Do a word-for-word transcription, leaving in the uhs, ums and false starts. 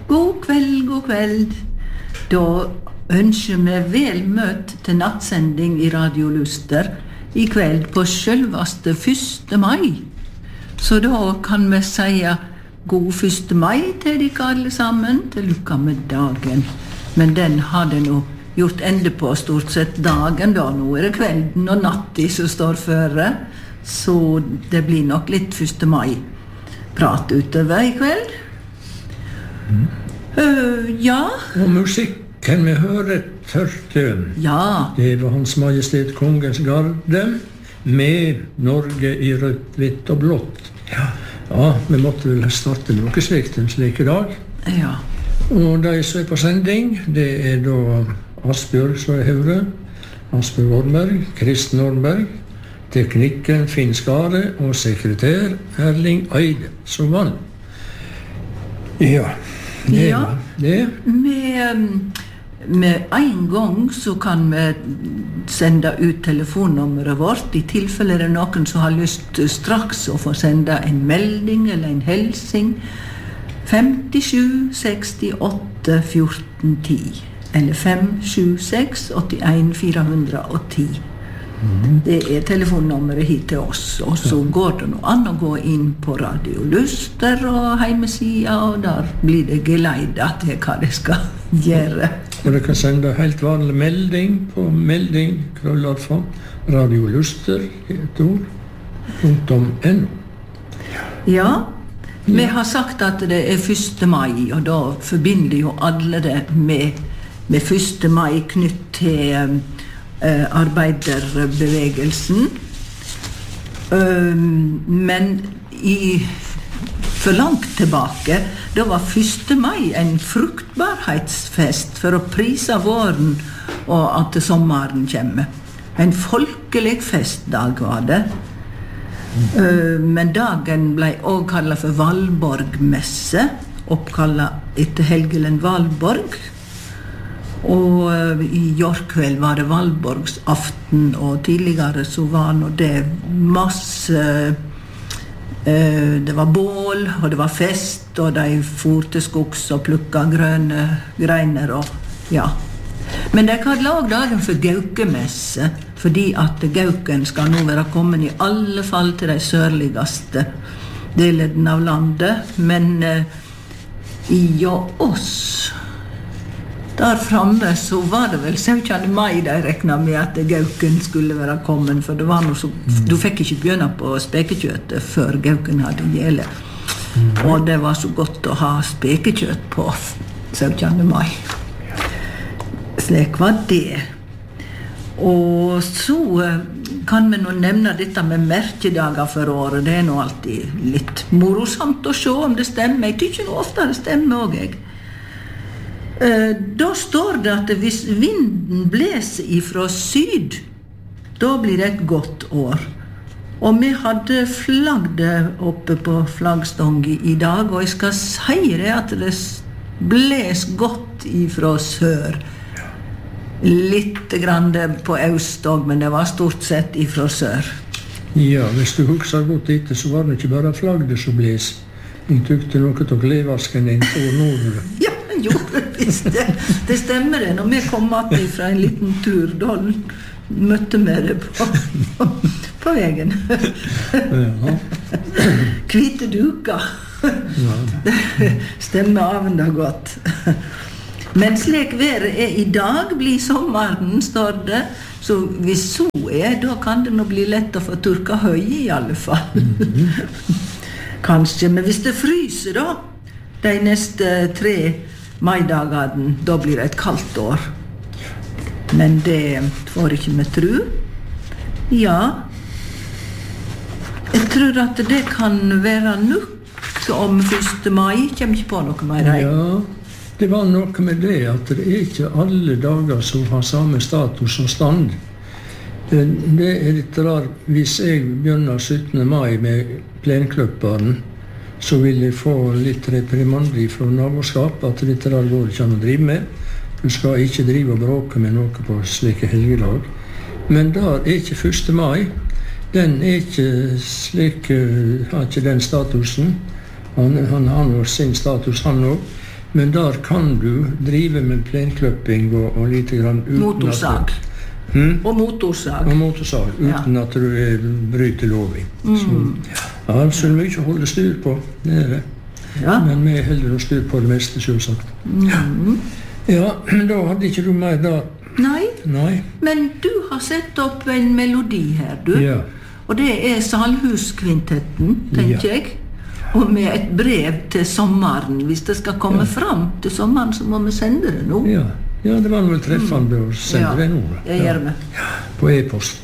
God kveld, god kveld. Da ønsker vi vel møtt til nattsending i Radio Luster i kveld på selveste første mai. Så da kan vi si god første mai til dere alle sammen, til lykke med dagen. Men den har det nå gjort ende på stort sett dagen da. Nå er det kvelden og natten som står føre, så det blir nok litt første mai prat utover i kveld. Mm. Uh, ja. Og musikken vi hører tørte. Ja. Det var Hans Majestet Kongens Garde med Norge i rødt, hvitt og blått. Ja, ja vi måtte vel starte noe slikt en slik i dag. Ja. Og de som er på sending, det er da Asbjørg som er høyre, Asbjørg Ormberg, Kristen Ormberg, teknikken Finn Skare og sekretær Erling Eide som vann. Ja. Det ja, det. Med, med en gang så kan vi sende ut telefonnummeret vårt i tilfelle det er noen som har lyst straks å få sende en melding eller en helsing. fem sju seks åtte fjorten ti eller fem sju seks åtte en fire ti. Mm. Det er telefonnummeret hit til oss, og så går det noe an å gå inn på Radio Luster og heimesida, og der blir det geleidet til hva det skal gjøre. Og det kan sende helt vanlig melding på melding krøllalfa Radio Luster et ord punktum no. Ja, vi har sagt at det er første mai, og da forbinder jo alle det med, med første mai knytt til Uh, arbeiderbevegelsen. Uh, men i, for langt tilbake, da var første mai en fruktbarhetsfest for å prise våren og at sommeren kommer. En folkelig festdag var det. Uh, men dagen ble også kallet for Valborgmesse, oppkallet etter Helgelen Valborg. Og i Jorkveld var det Valborgsaften, og tidligere så var nå det masse eh, det var bål, og det var fest, og de for til skogs og plukka grønne greiner og ja. Men de kaller også dagen for Gaukemesse, fordi at Gauken skal nå være kommet i alle fall til de sørligste delene av landet, men eh, i oss der framme så var det vel syvende mai de regnet med at Gauken skulle være kommet, for det var noe så, mm. du fikk ikke begynne på spekekjøttet før Gauken hadde gjele. Mm. Og det var så godt å ha spekekjøtt på syvende mai. Slik var det. Og så kan vi nå nevne dette med merkedager for året. Det er nå alltid litt morosamt å se om det stemmer. Jeg tykker nå ofte det stemmer også, jeg. Da står det at hvis vinden bleser ifra syd, da blir det et godt år. Og vi hadde flagget oppe på flaggstången i dag, og jeg skal si det at det bles godt ifra sør. Litt grann på øst også, men det var stort sett ifra sør. Ja, hvis du husker godt etter, så var det ikke bare flagget som bles. Jeg tykte noe til klevasken inn på nord. Ja, jo, det, det stemmer det. Når vi kom att fra en liten tur, da møtte vi det på, på, på veien. Ja. Hvite duker. Ja. Det stemmer av det godt. Men slik været er i dag, blir sommeren, står det. Så hvis så er, da kan det nå bli lett å få turka høye i alle fall. Mm-hmm. Kanskje, men hvis det fryser da, de neste tre maidagene, da blir det et kaldt år. Men det får ikke vi tro. Ja, jeg tror at det kan være nok om første mai. Jeg kommer ikke på noe mer. Ja, det var noe med det at det er ikke alle dager som har samme status og stand. Det er litt rar. Hvis jeg begynner syttende mai med plenklubbaren, så vil jeg få litt reprimandri fra naboskap at dette der går ikke an å drive med. Du skal ikke drive og bråke med noe på slike helgedag. Men der er ikke første mai. Den er ikke slik, har ikke den statusen. Han, han har nå sin status, han også. Men der kan du drive med plenkløpping og, og lite grann uten Motorsag. at hmm? Og motorsag. Og motorsag, uten Ja. at du er, bryter loven. Mm. Så, ja, altså det er mye å holde styr på, det er det. Ja. Men vi holder oss styr på det meste, selvsagt. Mm. Ja, da hadde ikke du mer da. Nei, Nei. men du har sett opp en melodi her, du. Ja. Og det er Salhuskvintetten, tenker Ja. jeg. Og med et brev til sommeren. Hvis det skal komme Ja. fram til sommeren, så må vi sende det nå. Ja, ja det var noe treffende å sende Ja, det nå. det gjør vi. På e-post.